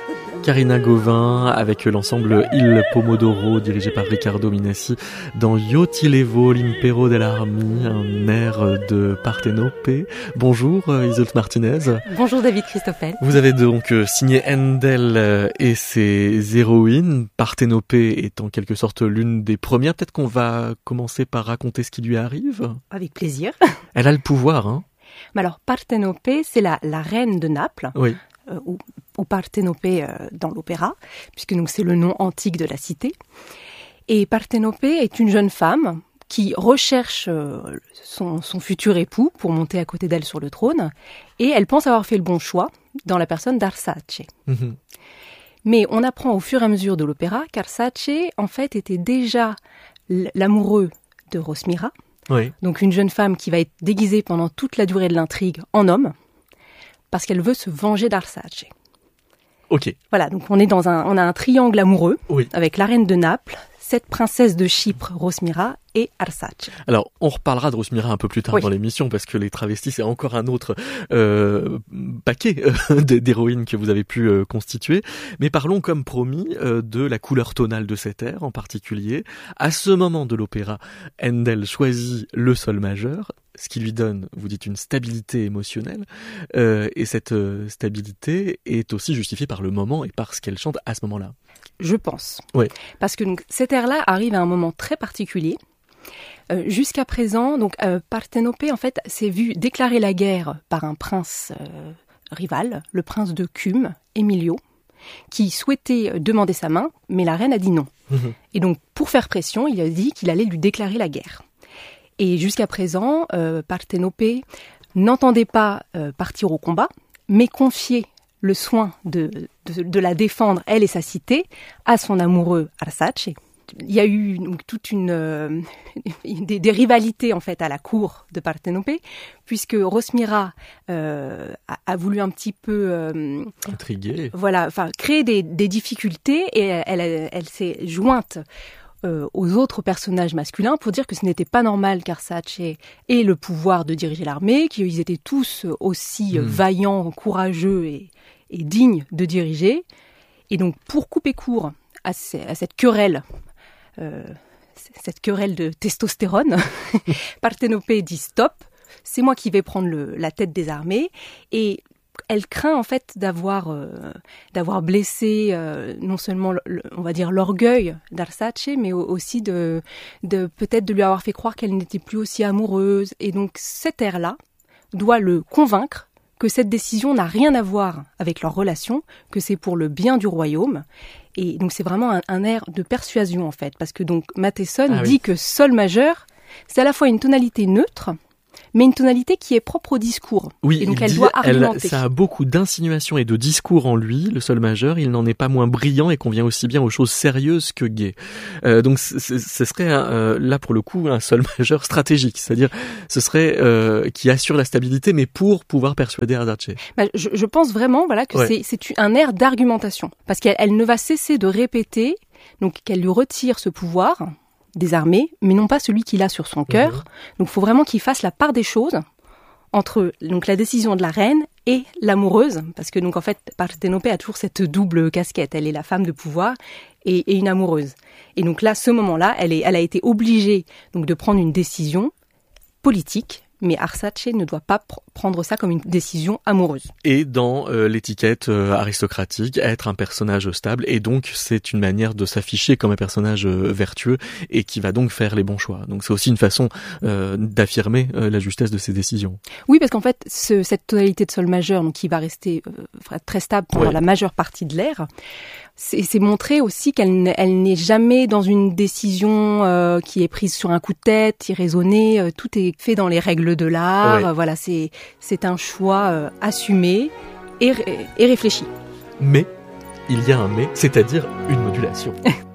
Karina Gauvin avec l'ensemble Il Pomodoro dirigé par Riccardo Minassi dans Io ti levo l'impero dell'armi, un air de Partenope. Bonjour Isolde Martinez. Bonjour David Christoffel. Vous avez donc signé Handel et ses héroïnes, Partenope est en quelque sorte l'une des premières. Peut-être qu'on va commencer par raconter ce qui lui arrive. Avec plaisir. Elle a le pouvoir, hein. Mais alors Partenope, c'est la reine de Naples. Oui. Ou Partenope dans l'opéra, puisque donc c'est le nom antique de la cité. Et Partenope est une jeune femme qui recherche son futur époux pour monter à côté d'elle sur le trône, et elle pense avoir fait le bon choix dans la personne d'Arsace. Mmh. Mais on apprend au fur et à mesure de l'opéra qu'Arsace, en fait, était déjà l'amoureux de Rosmira, Oui. donc une jeune femme qui va être déguisée pendant toute la durée de l'intrigue en homme, parce qu'elle veut se venger d'Arsace. Ok. Voilà, donc on a un triangle amoureux, Oui. avec la reine de Naples, cette princesse de Chypre, Rosmira, et Arsace. Alors, on reparlera de Rosmira un peu plus tard Oui. dans l'émission, parce que les travestis, c'est encore un autre paquet d'héroïnes que vous avez pu constituer. Mais parlons, comme promis, de la couleur tonale de cet air en particulier. À ce moment de l'opéra, Handel choisit le sol majeur, ce qui lui donne, vous dites, une stabilité émotionnelle. Et cette stabilité est aussi justifiée par le moment et par ce qu'elle chante à ce moment-là. Je pense. Oui. Parce que donc, cet air-là arrive à un moment très particulier. Jusqu'à présent, donc Partenope, en fait, s'est vu déclarer la guerre par un prince rival, le prince de Cume, Emilio, qui souhaitait demander sa main, mais la reine a dit non. Mmh. Et donc, pour faire pression, il a dit qu'il allait lui déclarer la guerre. Et jusqu'à présent, Partenope n'entendait pas partir au combat, mais confiait le soin de la défendre, elle et sa cité, à son amoureux Arsace. Il y a eu donc, toute des rivalités en fait à la cour de Partenope, puisque Rosmira a voulu un petit peu Intriguée. voilà, enfin créer des difficultés, et elle s'est jointe aux autres personnages masculins pour dire que ce n'était pas normal qu'Arsace ait le pouvoir de diriger l'armée, qu'ils étaient tous aussi vaillants, courageux et dignes de diriger. Et donc, pour couper court à cette querelle de testostérone, Partenope dit stop, c'est moi qui vais prendre la tête des armées, et elle craint en fait d'avoir blessé non seulement on va dire l'orgueil d'Arsace, mais aussi de peut-être de lui avoir fait croire qu'elle n'était plus aussi amoureuse. Et donc cet air-là doit le convaincre que cette décision n'a rien à voir avec leur relation, que c'est pour le bien du royaume. Et donc c'est vraiment un air de persuasion en fait, parce que donc Matheson dit que sol majeur, c'est à la fois une tonalité neutre, mais une tonalité qui est propre au discours. Oui, et donc elle doit argumenter. Ça a beaucoup d'insinuations et de discours en lui, le sol majeur. Il n'en est pas moins brillant et convient aussi bien aux choses sérieuses que gaies. Donc ce serait là pour le coup un sol majeur stratégique, c'est-à-dire ce serait qui assure la stabilité, mais pour pouvoir persuader Arsace. Je pense vraiment que c'est un air d'argumentation, parce qu'elle ne va cesser de répéter donc qu'elle lui retire ce pouvoir des armées, mais non pas celui qu'il a sur son cœur. Donc il faut vraiment qu'il fasse la part des choses entre donc la décision de la reine et l'amoureuse, parce que donc en fait Partenope a toujours cette double casquette, elle est la femme de pouvoir et une amoureuse. Et donc là, ce moment-là, elle a été obligée donc de prendre une décision politique, mais Arsace ne doit pas prendre ça comme une décision amoureuse. Et dans l'étiquette aristocratique, être un personnage stable, et donc c'est une manière de s'afficher comme un personnage vertueux et qui va donc faire les bons choix. Donc c'est aussi une façon d'affirmer la justesse de ses décisions. Oui, parce qu'en fait, cette tonalité de sol majeur, donc qui va rester très stable pendant la majeure partie de l'air, c'est montrer aussi qu'elle n'est jamais dans une décision qui est prise sur un coup de tête, irraisonnée. Tout est fait dans les règles de l'art. Voilà, c'est un choix assumé et réfléchi. Mais il y a un mais, c'est-à-dire une modulation.